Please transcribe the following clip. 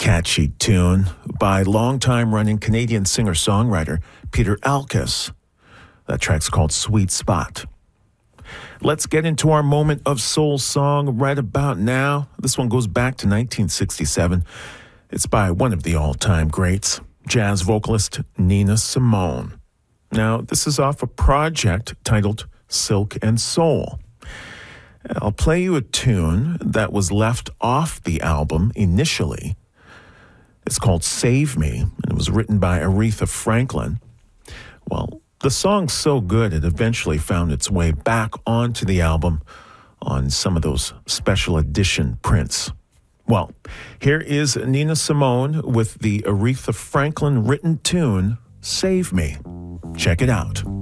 catchy tune by longtime running Canadian singer-songwriter Peter Alkes. That track's called Sweet Spot. Let's get into our moment of soul song right about now. This one goes back to 1967. It's by one of the all-time greats, jazz vocalist Nina Simone. Now, this is off a project titled Silk and Soul. I'll play you a tune that was left off the album initially. It's called Save Me, and it was written by Aretha Franklin. Well, the song's so good it eventually found its way back onto the album on some of those special edition prints. Well, here is Nina Simone with the Aretha Franklin written tune, Save Me. Check it out.